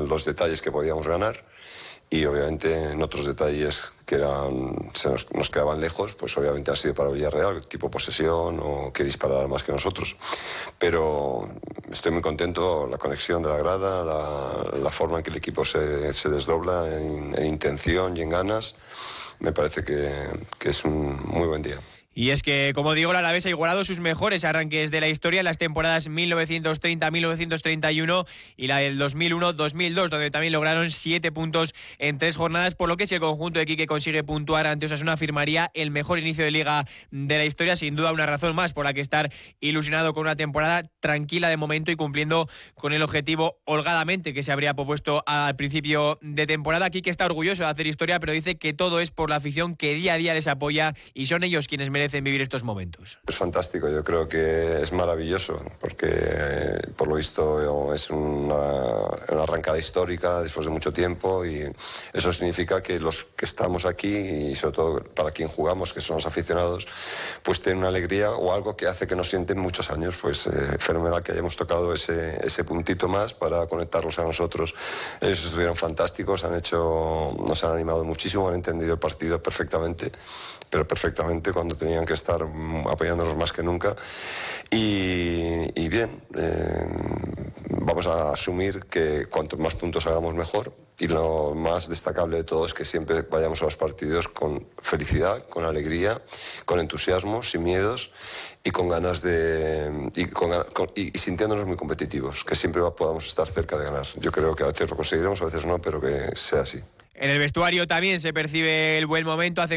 en los detalles que podíamos ganar y obviamente en otros detalles que nos quedaban lejos, pues obviamente ha sido para Villarreal, tipo posesión o que disparara más que nosotros. Pero estoy muy contento, la conexión de la grada, la forma en que el equipo se desdobla en intención y en ganas, me parece que es un muy buen día. Y es que, como digo, el Alavés ha igualado sus mejores arranques de la historia en las temporadas 1930-1931 y la del 2001-2002, donde también lograron 7 puntos en 3 jornadas, por lo que si el conjunto de Quique consigue puntuar ante Osasuna, firmaría el mejor inicio de liga de la historia. Sin duda, una razón más por la que estar ilusionado con una temporada tranquila de momento y cumpliendo con el objetivo holgadamente que se habría propuesto al principio de temporada. Quique está orgulloso de hacer historia, pero dice que todo es por la afición que día a día les apoya y son ellos quienes merecen vivir estos momentos. Es fantástico, yo creo que es maravilloso porque por lo visto es una arrancada histórica después de mucho tiempo y eso significa que los que estamos aquí y sobre todo para quien jugamos, que son los aficionados, pues tienen una alegría o algo que hace que nos sienten muchos años, pues fenomenal que hayamos tocado ese puntito más para conectarlos a nosotros. Ellos estuvieron fantásticos, nos han animado muchísimo, han entendido el partido perfectamente, pero perfectamente cuando tenían que estar apoyándonos más que nunca y bien, vamos a asumir que cuantos más puntos hagamos mejor y lo más destacable de todo es que siempre vayamos a los partidos con felicidad, con alegría, con entusiasmo, sin miedos y con ganas y sintiéndonos muy competitivos, que siempre podamos estar cerca de ganar. Yo creo que a veces lo conseguiremos, a veces no, pero que sea así. En el vestuario también se percibe el buen momento.